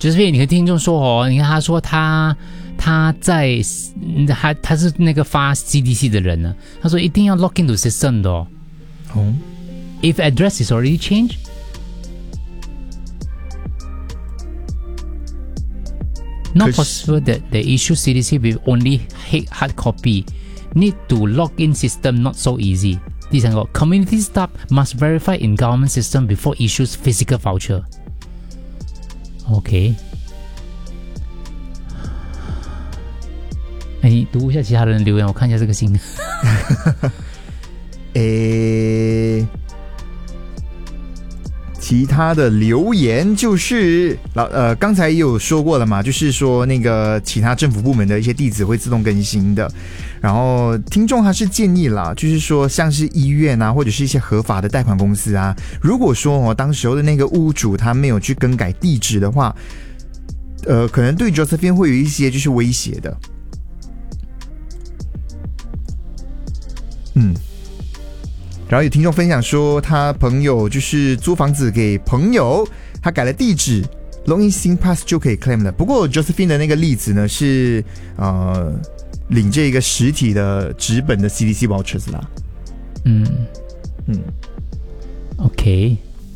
就是你和听众说你看他说他是那个发 CDC 的人呢，他说一定要 log into system 的If address is already changed, not possible that the issue CDC with only hard copy. Need to log in system not so easy. 第三个 community staff must verify in government system before issues physical voucher. OK. 你读一下其他人的留言，我看一下这个信。 其他的留言就是刚才也有说过了嘛，就是说那个其他政府部门的一些地址会自动更新的。然后听众他是建议啦，就是说像是医院啊，或者是一些合法的贷款公司啊，如果说当时候的那个屋主他没有去更改地址的话，可能对 Josephine 会有一些就是威胁的。然后有听众分享说，他朋友就是租房子给朋友，他改了地址 ，Login SingPass 就可以 claim 了。不过 Josephine 的那个例子呢，是领这个实体的纸本的 CDC vouchers 啦。 OK。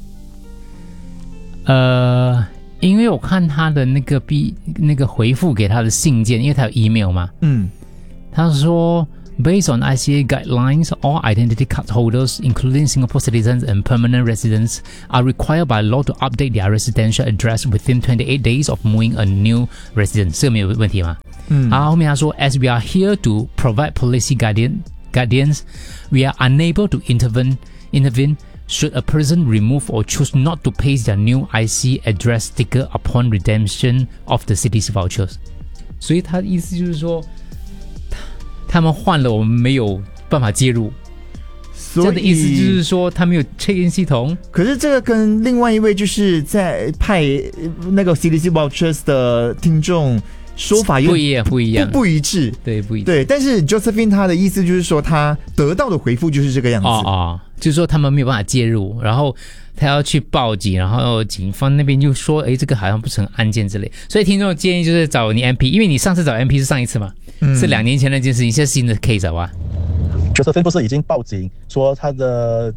因为我看他的那个回复给他的信件，因为他有 email 嘛，他说。Based on ICA guidelines, all identity card holders, including Singapore citizens and permanent residents, are required by law to update their residential address within 28 days of moving a new residence. 这个没有问题吗？然后后面他说 ，As we are here to provide policy guidance, we are unable to intervene should a person remove or choose not to paste their new IC address sticker upon redemption of the city's vouchers. 所以他的意思就是说。他们换了，我们没有办法介入。这样的意思就是说，他没有 check-in 系统。 可是这个跟另外一位就是在派那个 CDC vouchers 的听众说法不一样， 不一致。 对，不一致。 对，但是 Josephine 他的意思就是说，他得到的回复就是这个样子。 就是说他们没有办法介入，然后他要去报警，然后警方那边就说，这个好像不成案件之类。所以听众建议就是找你 MP， 因为你上次找 MP 是上一次嘛。是2年前的一件事情，现在新的 case 好吧 ？Josephine 不是已经报警说他的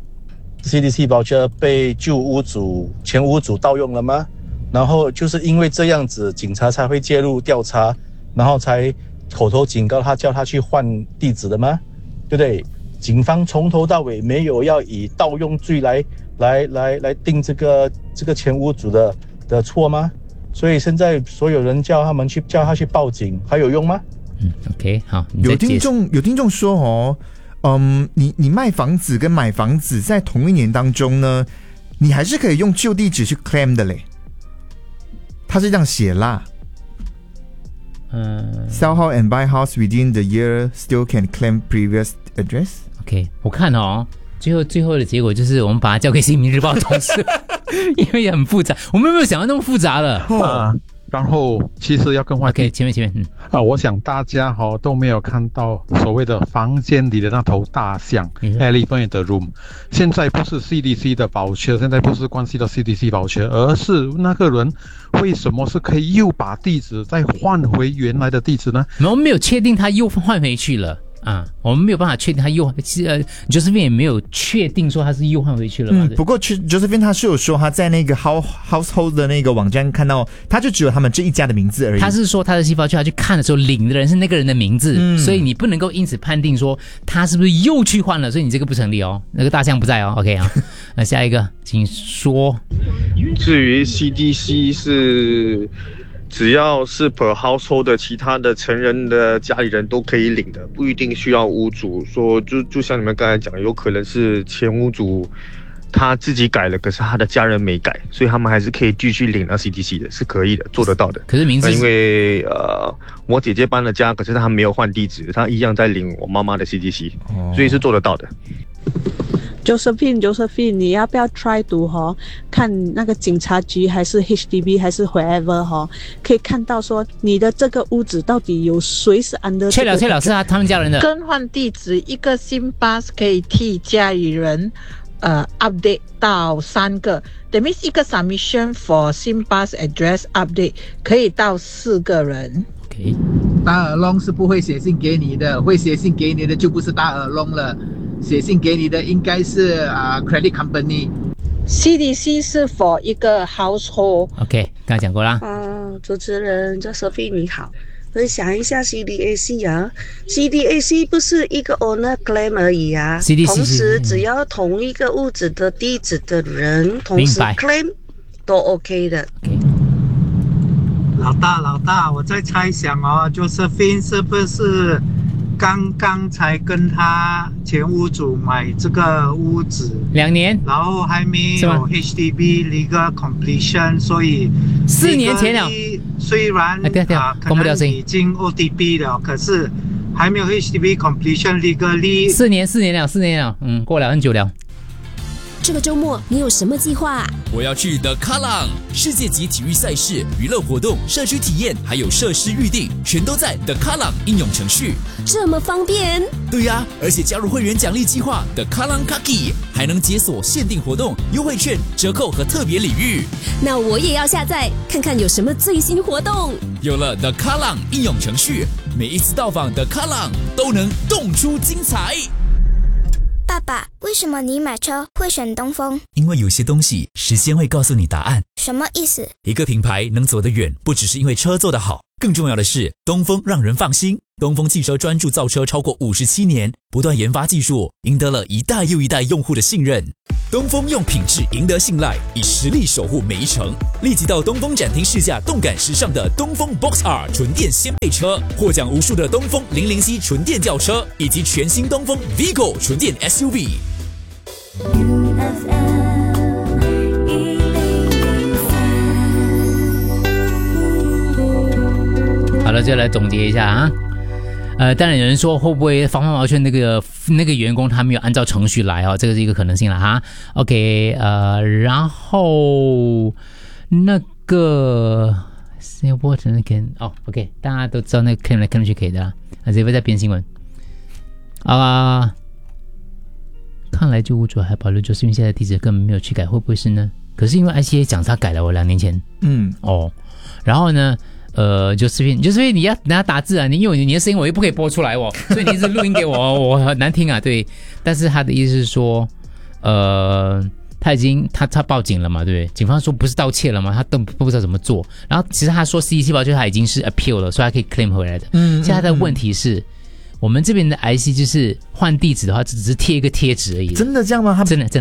CDC voucher 被前屋主盗用了吗？然后就是因为这样子，警察才会介入调查，然后才口头警告他，叫他去换地址的吗？对不对？警方从头到尾没有要以盗用罪来定这个前屋主的错吗？所以现在所有人叫他去报警，还有用吗 ？OK， 好。 有听众说你卖房子跟买房子在同一年当中呢，你还是可以用旧地址去 claim 的嘞。他是这样写啦。Sell house and buy house within the year still can claim previous address。OK， 我看最后的结果就是我们把它交给新民日报同事，因为也很复杂，我们没有想到那么复杂了。 然后其实要更换。 OK， 前面。 我想大家都没有看到所谓的房间里的那头大象 ，elephant in the room。现在不是 CDC 的voucher，现在不是关系到 CDC voucher，而是那个人为什么是可以又把地址再换回原来的地址呢？ 我们没有确定他又换回去了。我们没有办法确定他又Josephine 也没有确定说他是又换回去了嘛。 不过 Josephine 他是有说他在那个 household 的那个网站看到，他就只有他们这一家的名字而已。他是说他的细胞他去看的时候领的人是那个人的名字，所以你不能够因此判定说他是不是又去换了，所以你这个不成立哦。那个大象不在哦。OK 啊，那下一个请说。 至于 CDC 是。只要是 per household 的其他的成人的家里人都可以领的，不一定需要屋主说，就像你们刚才讲，有可能是前屋主他自己改了，可是他的家人没改，所以他们还是可以继续领到 CDC 的，是可以的，做得到的。 可是名字因为我姐姐搬了家，可是她没有换地址，她一样在领我妈妈的 CDC，所以是做得到的。 Josephine， 你要不要 try to 看那个警察局还是 HDB 还是 wherever 可以看到说你的这个屋子到底有谁是 under 确了是他们家人的更换地址，一个SingPass可以替家里人 update 到3个 ，that means 一个 submission for SingPass address update 可以到4个人。 OK， 大耳窿是不会写信给你的，会写信给你的就不是大耳窿了，写信给你的应该是credit company。CDC 是 for 一个 household。 OK， 刚才讲过啦。 主持人Josephine你好。分享一下 CDAC 啊 ，CDAC 不是一个 owner claim 而已啊， CDC 同时只要同一个屋子的地址的人同时 claim 都 OK 的。 老大，我在猜想哦，Josephine 是不是刚刚才跟他前屋主买这个屋子 2年， 然后还没有 HDB legal completion， 所以 4年前了。 虽然可能已经 ODB 了，可是还没有 HDB completion legally。4 年了，过了很久了。 这个周末你有什么计划？ 我要去 The Kallang 世界级体育赛事、娱乐活动、社区体验，还有设施预定，全都在 The Kallang 应用程序。 这么方便？ 对呀，而且加入会员奖励计划 The Kallang Kaki， 还能解锁限定活动、优惠券、折扣和特别礼遇。 那我也要下载看看有什么最新活动。 有了 The Kallang 应用程序，每一次到访 The Kallang 都能动出精彩。 爸爸，为什么你买车会选东风？ 因为有些东西时间会告诉你答案。 什么意思？ 一个品牌能走得远，不只是因为车做得好，更重要的是东风让人放心。东风汽车专注造车超过57年，不断研发技术，赢得了一代又一代用户的信任。东风用品质赢得信赖，以实力守护每一程。立即到东风展厅试驾动感时尚的东风 Box R 纯电掀背车，获奖无数的东风007纯电轿车，以及全新东风 Vigo 纯电 SUV。 好了，就来总结一下啊。当然有人说会不会方方毛圈那个员工他没有按照程序来哦，这个是一个可能性了哈。OK， 然后那个 Say what again？ OK， 大家都知道那个 claim 来 claim 去可以的啦。这边在编新闻看来旧屋主还保留就是因为现在地址根本没有去改，会不会是呢？可是因为 ICA 讲他改了2年前。然后呢？就是你要等下打字啊，因为你的声音我又不可以播出来所以你一直录音给我，我很难听啊。对，但是他的意思是说，他报警了嘛，对不对？警方说不是盗窃了嘛，他都不知道怎么做。然后其实他说 CDC 保就是他已经是 appeal 了，所以他可以 claim 回来的。现在的问题是，我们这边的 IC 就是换地址的话，只是贴一个贴纸而已。 真的这样吗？ 真的真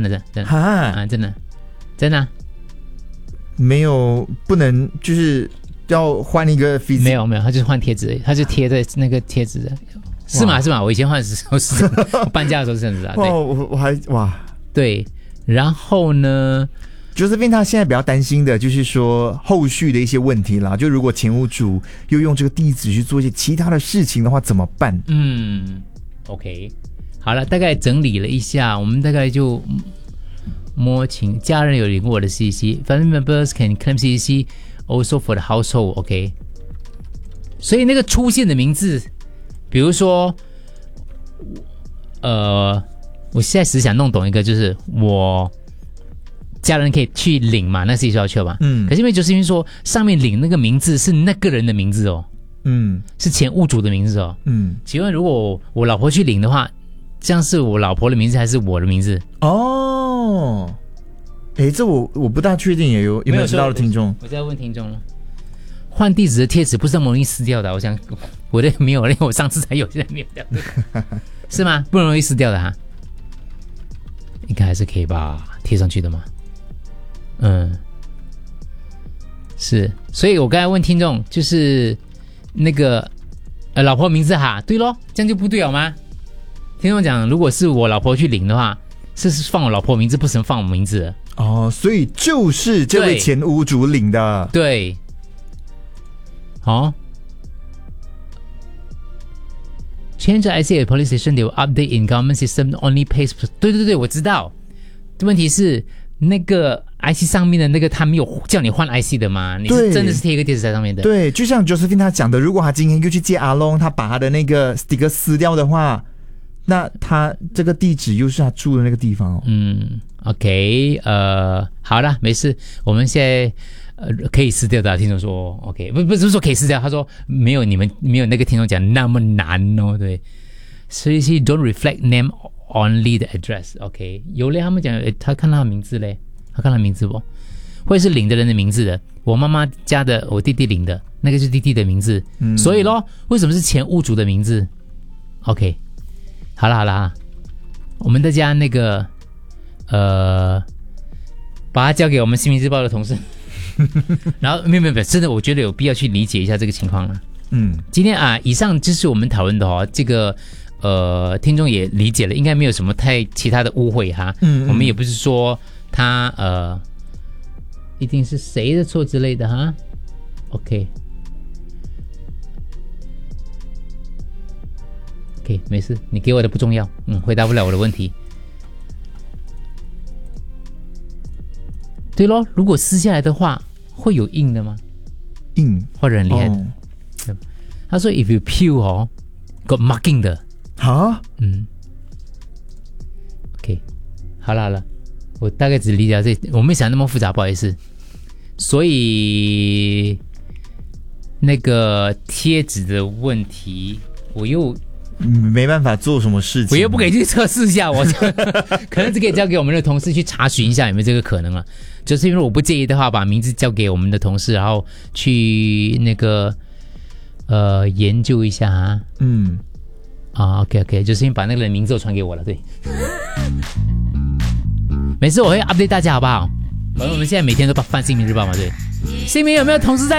的没有，不能就是要换一个没有，他就是换贴纸而已，他就贴在那个贴纸的，是吗？我以前换的时候是我搬家的时候是这样子啊。 我对，然后呢 ，Josephine他现在比较担心的就是说后续的一些问题啦，就如果前屋主又用这个地址去做一些其他的事情的话，怎么办 ？OK， 好了，大概整理了一下，我们大概就摸清家人有领过我的 CDC，Family members can claim CDC。Also for the household, OK。所以那个出现的名字，比如说，我现在只想弄懂一个，就是我家人可以去领嘛，那是需要去吧？可是因为就是因为说上面领那个名字是那个人的名字哦，是前屋主的名字哦，请问如果我老婆去领的话，这样是我老婆的名字还是我的名字？ 这我不大确定，有没有知道的听众？ 我在问听众了。换地址的贴纸不是那么容易撕掉的，我想我的没有，因为我上次才有，现在没有掉，是吗？不容易撕掉的哈，应该还是可以吧，贴上去的嘛。是，所以我刚才问听众，就是那个老婆名字哈，对咯，这样就不对了吗？听众讲，如果是我老婆去领的话，是放我老婆名字，不能放我名字的。 所以就是这位前屋主领的。 对，Change ICA police station, they will update in government system only pays. 对，我知道。问题是那个 IC 上面的那个，他没有叫你换 IC 的吗？你是真的是贴一个贴纸在上面的。 对，就像 Josephine 他讲的，如果他今天又去接阿龙，他把他的那个 sticker 撕掉的话，那他这个地址又是他住的那个地方 OK， 好了，没事，我们现在可以撕掉的。听众说 OK， 不是说可以撕掉，他说没有那个听众讲那么难哦，对。所以 don't reflect name only the address。 OK， 有嘞，他们讲他看他的名字嘞，他看他名字不会是领的人的名字的，我妈妈家的我弟弟领的那个是弟弟的名字，所以咯，为什么是前屋主的名字 ？OK， 好啦，我们大家那个把它交给我们新民日报的同事，然后没有，真的我觉得有必要去理解一下这个情况了。今天以上就是我们讨论的这个听众也理解了，应该没有什么太其他的误会哈。我们也不是说他一定是谁的错之类的哈。OK， 没事，你给我的不重要，回答不了我的问题。对咯，如果撕下来的话，会有印的吗？ 印或者很厉害的。他说 if you peel got marking 的。OK， 好了，我大概只理解这，我没想那么复杂，不好意思。所以那个贴纸的问题，我又没办法做什么事情， 我又不可以去测试一下，我可能只可以交给我们的同事去查询一下有没有这个可能了。就是因为我不介意的话，把名字交给我们的同事，然后去那个研究一下啊。OK， 就是因为把那个人名字都传给我了，对。没事，我会 update 大家好不好？我们现在每天都翻新民日报嘛，对。新民有没有同事在？